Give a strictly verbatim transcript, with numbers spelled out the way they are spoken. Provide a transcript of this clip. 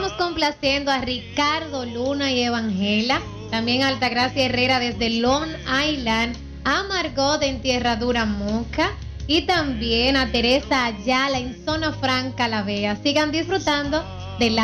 Seguimos complaciendo a Ricardo Luna y Evangela, también a Altagracia Herrera desde Long Island, a Margot en Tierra Dura Moca y también a Teresa Ayala en Zona Franca La Vega. Sigan disfrutando de la